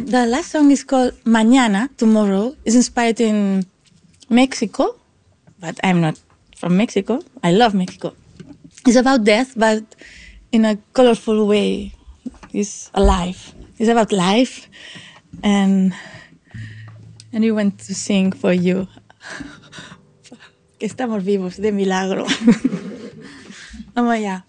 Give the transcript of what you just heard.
The last song is called Mañana, Tomorrow. It's inspired in Mexico, but I'm not from Mexico. I love Mexico. It's about death, but in a colorful way. It's alive. It's about life, and we want to sing for you. Que estamos vivos, de milagro. Vamos allá.